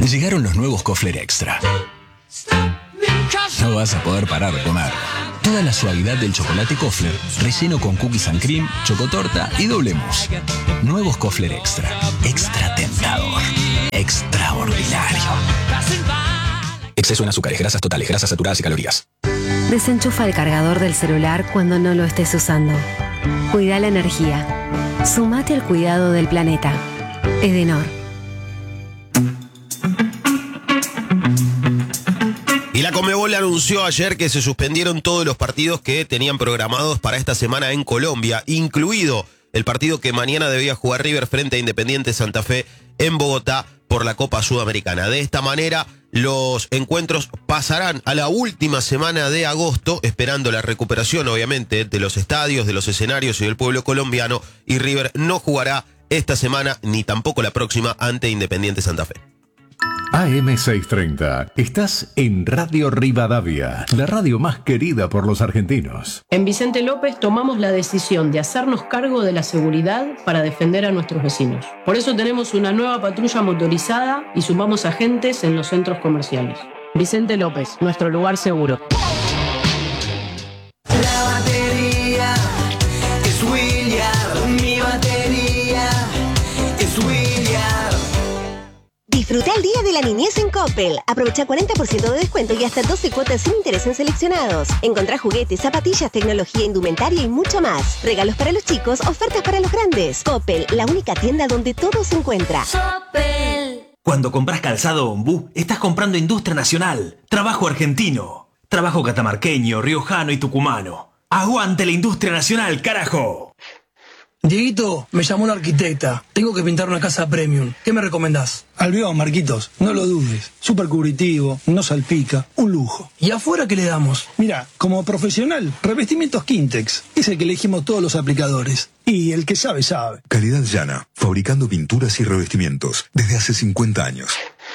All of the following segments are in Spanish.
Llegaron los nuevos Kofler Extra. No vas a poder parar de comer. Toda la suavidad del chocolate Kofler, relleno con cookies and cream, chocotorta y doble mousse. Nuevos Kofler Extra. Extra tentador. Extraordinario. Exceso en azúcares, grasas totales, grasas saturadas y calorías. Desenchufa el cargador del celular cuando no lo estés usando. Cuida la energía. Sumate al cuidado del planeta. Edenor. Y la Conmebol anunció ayer que se suspendieron todos los partidos que tenían programados para esta semana en Colombia, incluido el partido que mañana debía jugar River frente a Independiente Santa Fe en Bogotá por la Copa Sudamericana. De esta manera, los encuentros pasarán a la última semana de agosto, esperando la recuperación, obviamente, de los estadios, de los escenarios y del pueblo colombiano, y River no jugará esta semana ni tampoco la próxima ante Independiente Santa Fe. AM630. Estás en Radio Rivadavia, la radio más querida por los argentinos. En Vicente López tomamos la decisión de hacernos cargo de la seguridad para defender a nuestros vecinos. Por eso tenemos una nueva patrulla motorizada y sumamos agentes en los centros comerciales. Vicente López, nuestro lugar seguro. La batería es William, mi batería es William. Disfruta el Día de la Niñez en Coppel. Aprovecha 40% de descuento y hasta 12 cuotas sin interés en seleccionados. Encontrá juguetes, zapatillas, tecnología, indumentaria y mucho más. Regalos para los chicos, ofertas para los grandes. Coppel, la única tienda donde todo se encuentra. Coppel. Cuando compras calzado Ombú, estás comprando industria nacional, trabajo argentino, trabajo catamarqueño, riojano y tucumano. ¡Aguante la industria nacional, carajo! Dieguito, me llamó una arquitecta. Tengo que pintar una casa premium. ¿Qué me recomendás? Albión, Marquitos. No lo dudes. Súper cubritivo, no salpica. Un lujo. ¿Y afuera qué le damos? Mira, como profesional, revestimientos Quintex. Es el que elegimos todos los aplicadores. Y el que sabe, sabe. Calidad llana. Fabricando pinturas y revestimientos. Desde hace 50 años.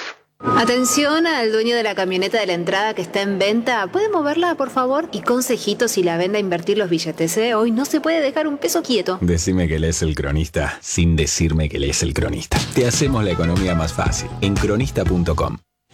Atención al dueño de la camioneta de la entrada que está en venta. ¿Puede moverla, por favor? Y consejito si la vende a invertir los billetes, ¿eh? Hoy no se puede dejar un peso quieto. Decime que lees El Cronista sin decirme que lees El Cronista. Te hacemos la economía más fácil en cronista.com.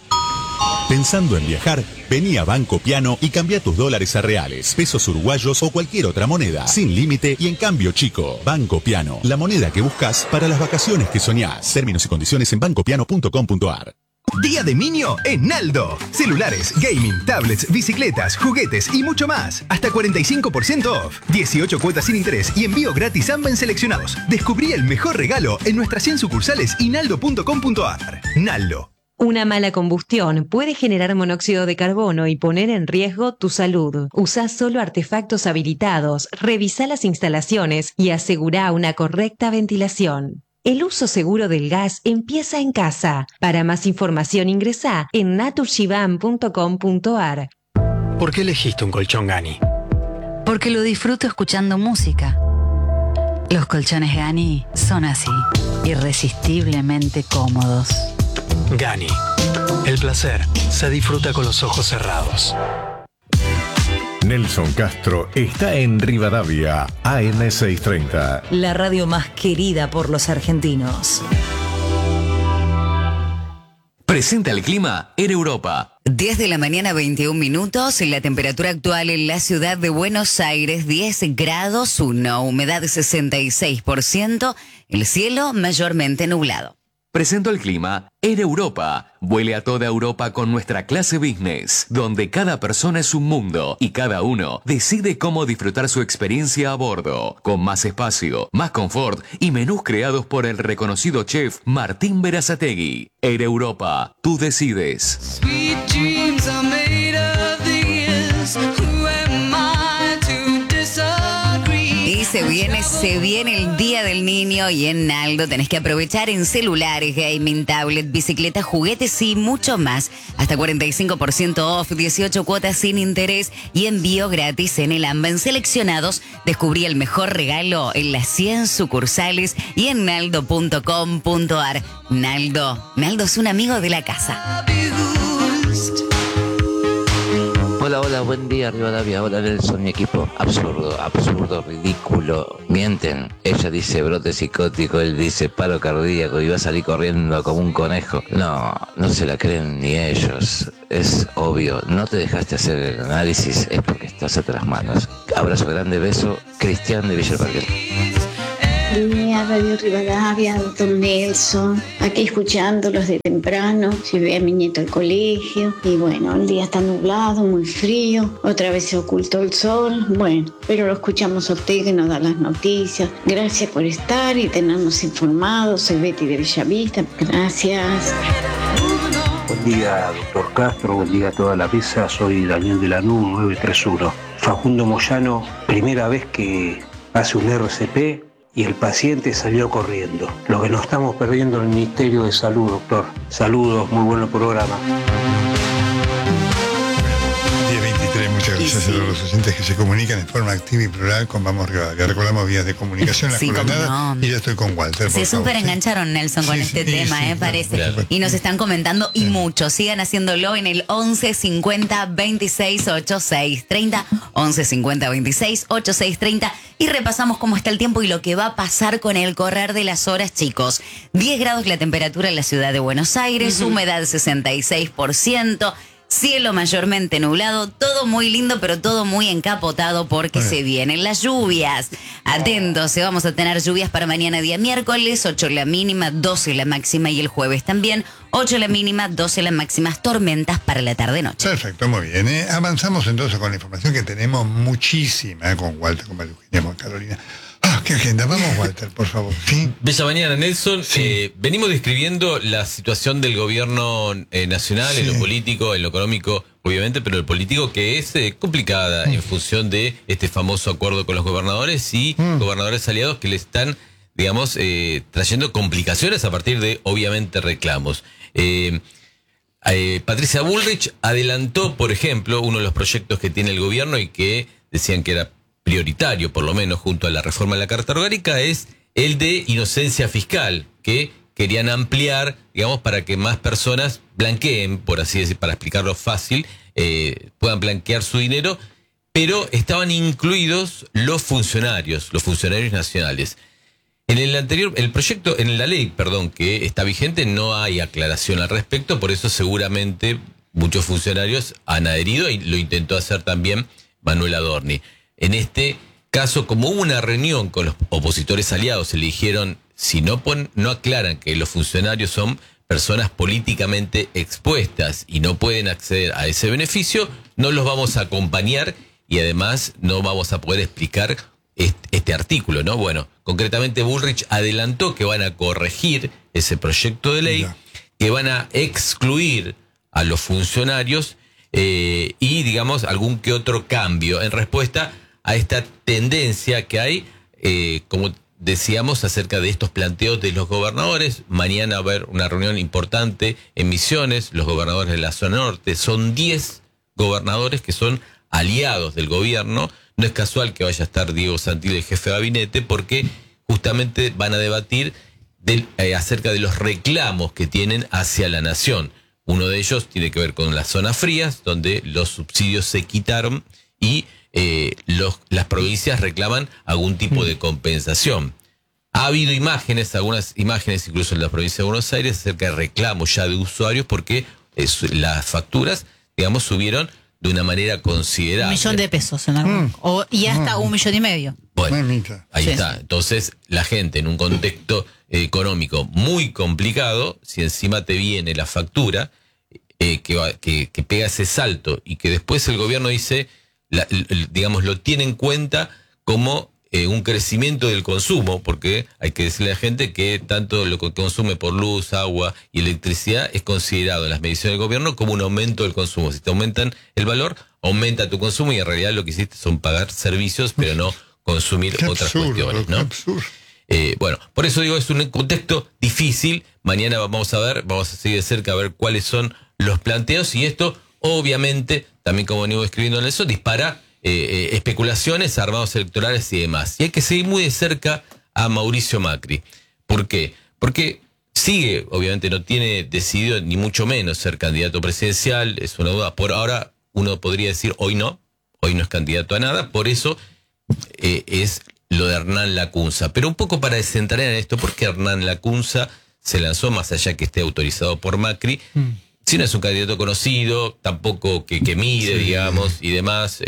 Pensando en viajar, vení a Banco Piano y cambia tus dólares a reales, pesos uruguayos o cualquier otra moneda, sin límite y en cambio chico. Banco Piano, la moneda que buscas para las vacaciones que soñás. Términos y condiciones en bancopiano.com.ar. Día de Niño en Naldo. Celulares, gaming, tablets, bicicletas, juguetes y mucho más. Hasta 45% off. 18 cuotas sin interés y envío gratis a en seleccionados. Descubrí el mejor regalo en nuestras 100 sucursales y naldo.com.ar. Naldo. Una mala combustión puede generar monóxido de carbono y poner en riesgo tu salud. Usá solo artefactos habilitados, revisá las instalaciones y asegurá una correcta ventilación. El uso seguro del gas empieza en casa. Para más información ingresá en naturshiban.com.ar. ¿Por qué elegiste un colchón Gani? Porque lo disfruto escuchando música. Los colchones Gani son así, irresistiblemente cómodos. Gani. El placer se disfruta con los ojos cerrados. Nelson Castro está en Rivadavia, AM630. La radio más querida por los argentinos. Presenta el clima en Europa. 10 de la mañana, 21 minutos. La temperatura actual en la ciudad de Buenos Aires, 10 grados 1. Humedad 66%. El cielo mayormente nublado. Presento el clima en Europa. Vuele a toda Europa con nuestra clase business, donde cada persona es un mundo y cada uno decide cómo disfrutar su experiencia a bordo, con más espacio, más confort y menús creados por el reconocido chef Martín Berazategui. En Europa, tú decides. Sweet dreams are made of these. Who am I to disagree? Y se viene el Día del Niño y en Naldo tenés que aprovechar en celulares, gaming, tablet, bicicletas, juguetes y mucho más. Hasta 45% off, 18 cuotas sin interés y envío gratis en el AMBA en seleccionados. Descubrí el mejor regalo en las 100 sucursales y en naldo.com.ar. Naldo es un amigo de la casa. Hola Hola, buen día, Rivadavia. Hola, Nelson, mi equipo. Absurdo, ridículo. Mienten. Ella dice brote psicótico, él dice paro cardíaco y va a salir corriendo como un conejo. No se la creen ni ellos. Es obvio. No te dejaste hacer el análisis, es porque estás a otras manos. Abrazo grande, beso. Cristian de Villa El Parque. Buen día, Radio Rivadavia, doctor Nelson, aquí escuchándolos de temprano, llevé a mi nieto al colegio y bueno, el día está nublado, muy frío, otra vez se ocultó el sol, bueno, pero lo escuchamos a usted que nos da las noticias. Gracias por estar y tenernos informados, soy Betty de Bellavista, gracias. Buen día, doctor Castro, buen día a toda la mesa, soy Daniel de Lanús, 931. Facundo Moyano, primera vez que hace un RCP y el paciente salió corriendo. Lo que nos estamos perdiendo en el Ministerio de Salud, doctor. Saludos, muy buen programa. 10:23, muchas gracias a los oyentes que se comunican en forma activa y plural con Vamos Rivadavia. Recordamos vías de comunicación, las coordenadas, y ya estoy con Walter. Se súper engancharon, Nelson, con este tema, parece. Claro. Y nos están comentando, y mucho. Sigan haciéndolo en el 11 50 26 86 30. 11 50 26 86 30. Y repasamos cómo está el tiempo y lo que va a pasar con el correr de las horas, chicos. 10 grados la temperatura en la ciudad de Buenos Aires, humedad 66%. Cielo mayormente nublado, todo muy lindo, pero todo muy encapotado porque se vienen las lluvias. Atentos, vamos a tener lluvias para mañana día miércoles, 8 la mínima, 12 la máxima y el jueves también, 8 la mínima, 12 las máximas, tormentas para la tarde-noche. Perfecto, muy bien. Avanzamos entonces con la información que tenemos muchísima con Walter, con María Eugenia, con Carolina. ¡Qué agenda! Vamos, Walter, por favor. ¿Sí? Bella mañana, Nelson. Sí. Venimos describiendo la situación del gobierno nacional, en lo político, en lo económico, obviamente, pero el político que es complicada en función de este famoso acuerdo con los gobernadores y gobernadores aliados que le están, digamos, trayendo complicaciones a partir de, obviamente, reclamos. Patricia Bullrich adelantó, por ejemplo, uno de los proyectos que tiene el gobierno y que decían que era prioritario, por lo menos junto a la reforma de la Carta Orgánica, es el de inocencia fiscal, que querían ampliar, digamos, para que más personas blanqueen, por así decir, para explicarlo fácil, puedan blanquear su dinero, pero estaban incluidos los funcionarios nacionales. En el proyecto, en la ley, que está vigente, no hay aclaración al respecto, por eso seguramente muchos funcionarios han adherido y lo intentó hacer también Manuel Adorni. En este caso, como hubo una reunión con los opositores aliados, eligieron, si no aclaran que los funcionarios son personas políticamente expuestas y no pueden acceder a ese beneficio, no los vamos a acompañar y además no vamos a poder explicar este artículo, ¿no? Bueno, concretamente Bullrich adelantó que van a corregir ese proyecto de ley, que van a excluir a los funcionarios y, digamos, algún que otro cambio en respuesta a esta tendencia que hay, como decíamos, acerca de estos planteos de los gobernadores. Mañana va a haber una reunión importante en Misiones, los gobernadores de la zona norte, son 10 gobernadores que son aliados del gobierno. No es casual que vaya a estar Diego Santilli, el jefe de gabinete, porque justamente van a debatir acerca de los reclamos que tienen hacia la nación. Uno de ellos tiene que ver con las zonas frías, donde los subsidios se quitaron y las provincias reclaman algún tipo de compensación. Ha habido algunas imágenes incluso en la provincia de Buenos Aires acerca de reclamos ya de usuarios porque las facturas, digamos, subieron de una manera considerable. 1 millón de pesos en algún, y hasta 1,5 millones. Bueno, ahí está. Entonces, la gente en un contexto económico muy complicado, si encima te viene la factura, que pega ese salto y que después el gobierno dice, digamos, lo tiene en cuenta como un crecimiento del consumo, porque hay que decirle a la gente que tanto lo que consume por luz, agua y electricidad es considerado en las mediciones del gobierno como un aumento del consumo. Si te aumentan el valor, aumenta tu consumo y en realidad lo que hiciste son pagar servicios, pero no consumir otras cuestiones, ¿no? Bueno, por eso digo, es un contexto difícil. Mañana vamos a seguir de cerca a ver cuáles son los planteos y esto, obviamente, también como venimos escribiendo en eso, dispara especulaciones, armados electorales y demás. Y hay que seguir muy de cerca a Mauricio Macri. ¿Por qué? Porque sigue, obviamente no tiene decidido ni mucho menos ser candidato presidencial, es una duda. Por ahora uno podría decir hoy no es candidato a nada, por eso es lo de Hernán Lacunza. Pero un poco para desentrañar esto, ¿por qué Hernán Lacunza se lanzó, más allá que esté autorizado por Macri? Si no es un candidato conocido, tampoco que mide, digamos, y demás,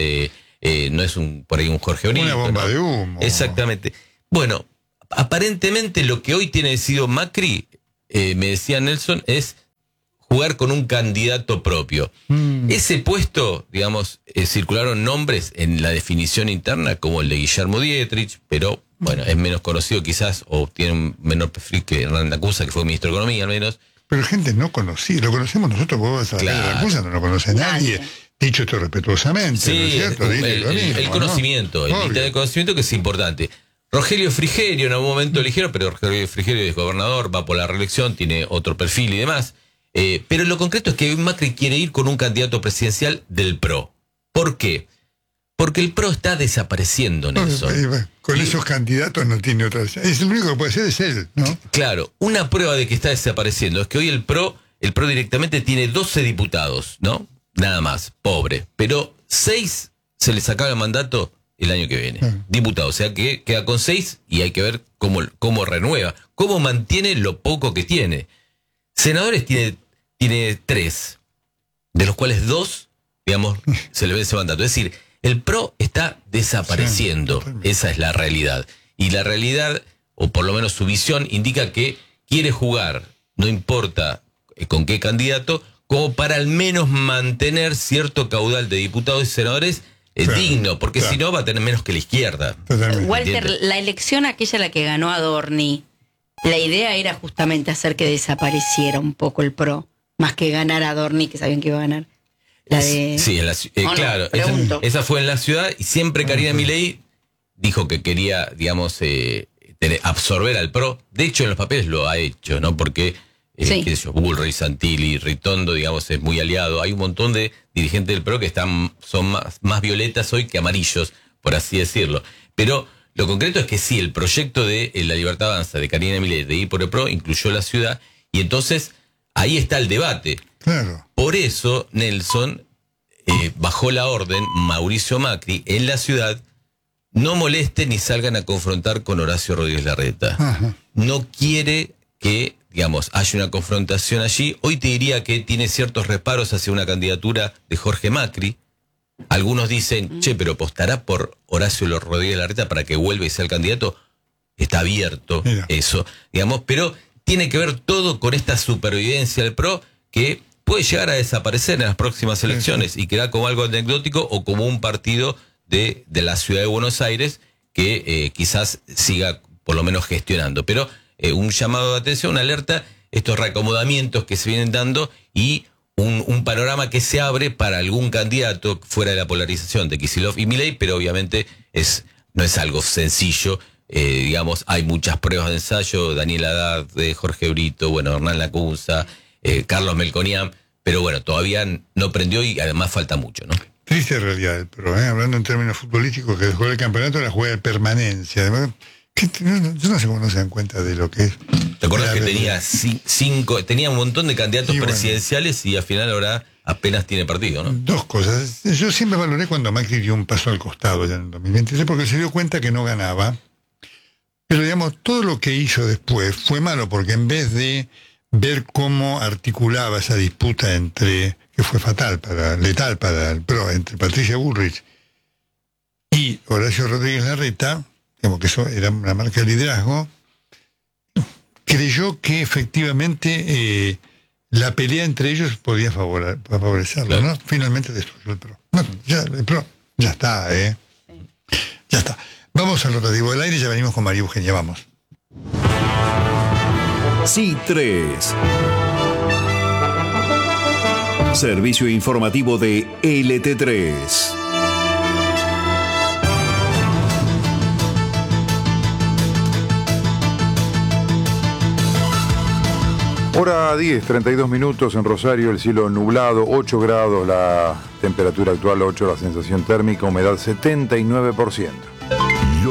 no es por ahí un Jorge Onito. Una bomba, ¿no? de humo. Exactamente. Bueno, aparentemente lo que hoy tiene decidido Macri, me decía Nelson, es jugar con un candidato propio. Ese puesto, digamos, circularon nombres en la definición interna como el de Guillermo Dietrich, pero bueno, es menos conocido quizás, o tiene un menor perfil que Hernán Lacunza, que fue ministro de Economía al menos. Pero gente no conocida, lo conocemos nosotros, vos vas a la Lacunza, no lo conoce nadie. Dicho esto respetuosamente, sí, ¿no es cierto? El conocimiento, el límite de conocimiento que es importante. Rogelio Frigerio en algún momento eligieron, pero Rogelio Frigerio es gobernador, va por la reelección, tiene otro perfil y demás. Pero lo concreto es que Macri quiere ir con un candidato presidencial del PRO. ¿Por qué? Porque el PRO está desapareciendo, Nelson. Con esos candidatos no tiene otra. Es el único que puede ser es él, ¿no? Claro, una prueba de que está desapareciendo es que hoy el PRO directamente tiene 12 diputados, ¿no? Nada más, pobre. Pero 6 se les acaba el mandato el año que viene. Diputados, o sea que queda con 6 y hay que ver cómo renueva, cómo mantiene lo poco que tiene. Senadores tiene 3, de los cuales 2, digamos, se le vence mandato. Es decir, el PRO está desapareciendo. Esa es la realidad. Y la realidad, o por lo menos su visión, indica que quiere jugar, no importa con qué candidato, como para al menos mantener cierto caudal de diputados y senadores digno, porque si no va a tener menos que la izquierda. Walter, la elección aquella la que ganó Adorni, la idea era justamente hacer que desapareciera un poco el PRO, más que ganar a Adorni, que sabían que iba a ganar. La de... Sí, claro, esa fue en la ciudad, y siempre Karina Milei dijo que quería, digamos, absorber al PRO. De hecho, en los papeles lo ha hecho, ¿no? Porque qué sé yo, Bullrich, Santilli, Ritondo, digamos, es muy aliado. Hay un montón de dirigentes del PRO que son más violetas hoy que amarillos, por así decirlo. Pero lo concreto es que sí, el proyecto de La Libertad Avanza de Karina Milei de ir por el PRO incluyó la ciudad, y entonces ahí está el debate. Claro. Por eso, Nelson, bajó la orden, Mauricio Macri, en la ciudad, no molesten ni salgan a confrontar con Horacio Rodríguez Larreta. Ajá. No quiere que, digamos, haya una confrontación allí. Hoy te diría que tiene ciertos reparos hacia una candidatura de Jorge Macri. Algunos dicen, pero apostará por Horacio Rodríguez Larreta para que vuelva y sea el candidato. Está abierto eso, digamos, pero tiene que ver todo con esta supervivencia del PRO que puede llegar a desaparecer en las próximas elecciones y quedar como algo anecdótico o como un partido de la ciudad de Buenos Aires que quizás siga por lo menos gestionando. Pero un llamado de atención, una alerta, estos reacomodamientos que se vienen dando y un panorama que se abre para algún candidato fuera de la polarización de Kicillof y Milei, pero obviamente no es algo sencillo. Digamos, hay muchas pruebas de ensayo, Daniel Haddad, Jorge Brito, bueno, Hernán Lacunza, Carlos Melconian, pero bueno, todavía no prendió y además falta mucho, ¿no? Triste realidad, pero hablando en términos futbolísticos, que después del campeonato la juega de permanencia. Además, yo no sé cómo no se dan cuenta de lo que es. ¿Te acuerdas que tenía un montón de candidatos presidenciales y al final ahora apenas tiene partido, ¿no? Dos cosas. Yo siempre valoré cuando Macri dio un paso al costado ya en el 2023 porque se dio cuenta que no ganaba. Pero digamos, todo lo que hizo después fue malo porque en vez de ver cómo articulaba esa disputa que fue letal para el PRO, entre Patricia Bullrich y Horacio Rodríguez Larreta, digamos que eso era una marca de liderazgo, creyó que efectivamente la pelea entre ellos podía favorecerlo, ¿no? Finalmente destruyó el PRO. No, el PRO ya está, Ya está. Vamos al rotativo del aire y ya venimos con María Eugenia, vamos. C3. Servicio informativo de LT3. Hora 10, 32 minutos en Rosario, el cielo nublado, 8 grados la temperatura actual, 8 la sensación térmica, humedad 79%.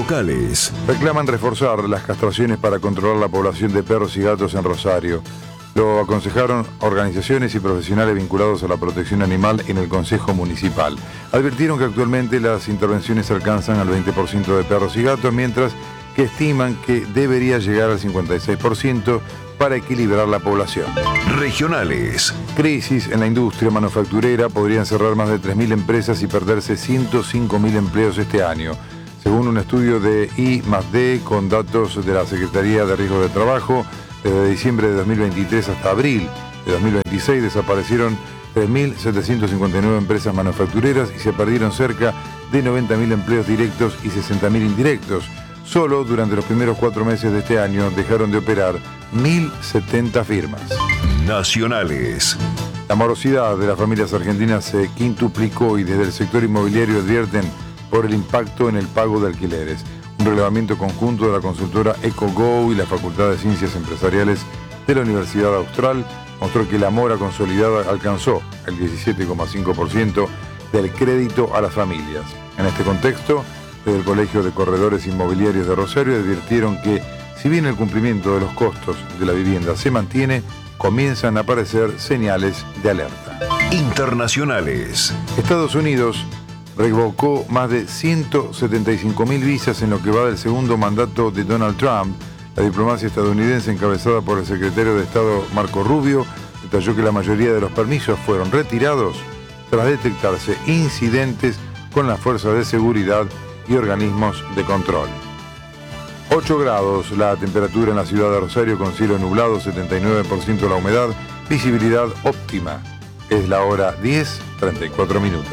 Locales. Reclaman reforzar las castraciones para controlar la población de perros y gatos en Rosario. Lo aconsejaron organizaciones y profesionales vinculados a la protección animal en el Consejo Municipal. Advirtieron que actualmente las intervenciones alcanzan al 20% de perros y gatos, mientras que estiman que debería llegar al 56% para equilibrar la población. Regionales. Crisis en la industria manufacturera, podrían cerrar más de 3.000 empresas y perderse 105.000 empleos este año. Según un estudio de I+D con datos de la Secretaría de Riesgos de Trabajo, desde diciembre de 2023 hasta abril de 2026 desaparecieron 3.759 empresas manufactureras y se perdieron cerca de 90.000 empleos directos y 60.000 indirectos. Solo durante los primeros 4 meses de este año dejaron de operar 1.070 firmas. Nacionales. La morosidad de las familias argentinas se quintuplicó y desde el sector inmobiliario advierten por el impacto en el pago de alquileres. Un relevamiento conjunto de la consultora EcoGo y la Facultad de Ciencias Empresariales de la Universidad Austral mostró que la mora consolidada alcanzó el 17,5% del crédito a las familias. En este contexto, desde el Colegio de Corredores Inmobiliarios de Rosario advirtieron que, si bien el cumplimiento de los costos de la vivienda se mantiene, comienzan a aparecer señales de alerta. Internacionales. Estados Unidos revocó más de 175.000 visas en lo que va del segundo mandato de Donald Trump. La diplomacia estadounidense, encabezada por el secretario de Estado Marco Rubio, detalló que la mayoría de los permisos fueron retirados tras detectarse incidentes con las fuerzas de seguridad y organismos de control. 8 grados la temperatura en la ciudad de Rosario con cielo nublado, 79% la humedad, visibilidad óptima. Es la hora 10:34 minutos.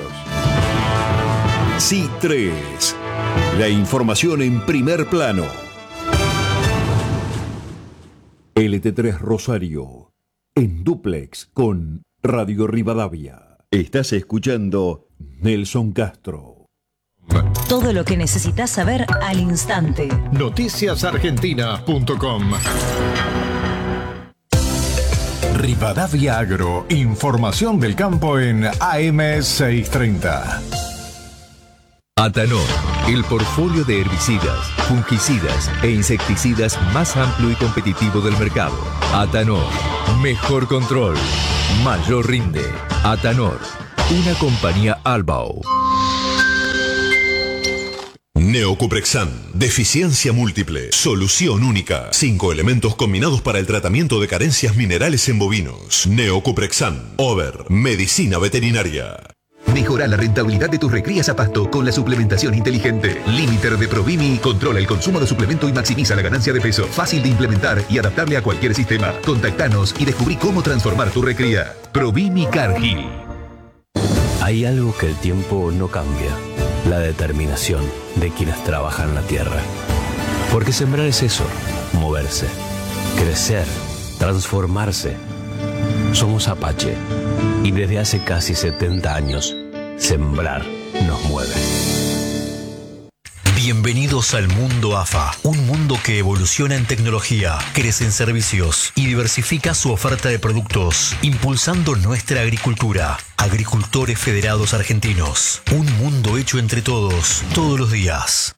Sí 3. La información en primer plano. LT3 Rosario. En dúplex con Radio Rivadavia. Estás escuchando Nelson Castro. Todo lo que necesitas saber al instante. Noticiasargentina.com. Rivadavia Agro. Información del campo en AM 630. Atanor, el portfolio de herbicidas, fungicidas e insecticidas más amplio y competitivo del mercado. Atanor, mejor control, mayor rinde. Atanor, una compañía Albao. Neocuprexan, deficiencia múltiple, solución única. 5 elementos combinados para el tratamiento de carencias minerales en bovinos. Neocuprexan, Over, medicina veterinaria. Mejora la rentabilidad de tus recrías a pasto con la suplementación inteligente. Limiter de Provimi controla el consumo de suplemento y maximiza la ganancia de peso. Fácil de implementar y adaptable a cualquier sistema. Contactanos y descubrí cómo transformar tu recría. Provimi Cargill. Hay algo que el tiempo no cambia. La determinación de quienes trabajan la tierra. Porque sembrar es eso, moverse, crecer, transformarse. Somos Apache y desde hace casi 70 años, sembrar nos mueve. Bienvenidos al mundo AFA, un mundo que evoluciona en tecnología, crece en servicios y diversifica su oferta de productos, impulsando nuestra agricultura. Agricultores Federados Argentinos, un mundo hecho entre todos, todos los días.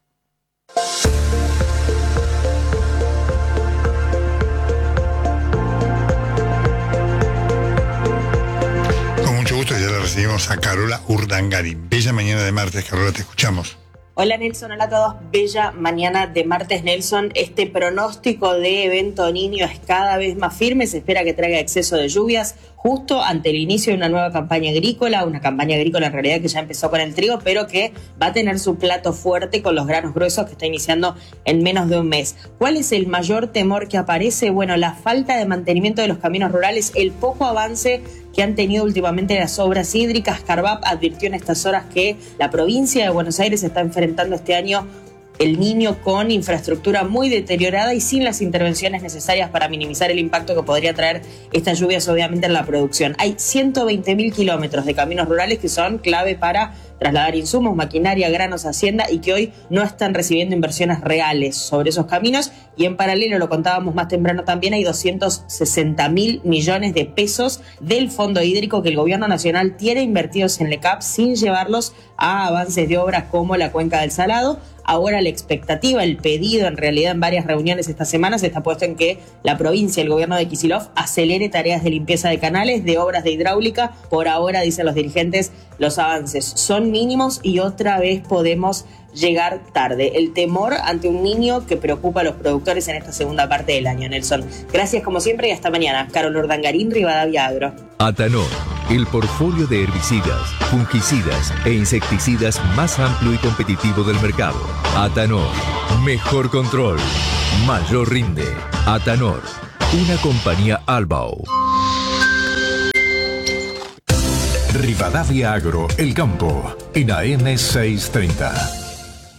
Con mucho gusto ya la recibimos a Carola Urdangari. Bella mañana de martes, Carola, te escuchamos. Hola Nelson, hola a todos. Bella mañana de martes, Nelson. Este pronóstico de evento niño es cada vez más firme. Se espera que traiga exceso de lluvias justo ante el inicio de una nueva campaña agrícola. Una campaña agrícola en realidad que ya empezó con el trigo, pero que va a tener su plato fuerte con los granos gruesos que está iniciando en menos de un mes. ¿Cuál es el mayor temor que aparece? Bueno, la falta de mantenimiento de los caminos rurales, el poco avance que han tenido últimamente las obras hídricas. Carvap advirtió en estas horas que la provincia de Buenos Aires está enfrentando este año el Niño con infraestructura muy deteriorada y sin las intervenciones necesarias para minimizar el impacto que podría traer estas lluvias obviamente en la producción. Hay 120.000 kilómetros de caminos rurales que son clave para trasladar insumos, maquinaria, granos, hacienda y que hoy no están recibiendo inversiones reales sobre esos caminos. Y en paralelo, lo contábamos más temprano también, hay 260.000 millones de pesos del Fondo Hídrico que el Gobierno Nacional tiene invertidos en LECAP sin llevarlos a avances de obras como la Cuenca del Salado. Ahora la expectativa, el pedido en realidad en varias reuniones esta semana se está puesto en que la provincia, el gobierno de Kicillof, acelere tareas de limpieza de canales, de obras de hidráulica. Por ahora, dicen los dirigentes, los avances son mínimos y otra vez podemos llegar tarde. El temor ante un niño que preocupa a los productores en esta segunda parte del año, Nelson. Gracias como siempre y hasta mañana. Carol Urdangarín, Rivadavia Agro. Atanor, el portfolio de herbicidas, fungicidas e insecticidas más amplio y competitivo del mercado. Atanor, mejor control, mayor rinde. Atanor, una compañía Albao. Rivadavia Agro, El Campo, en AM 630.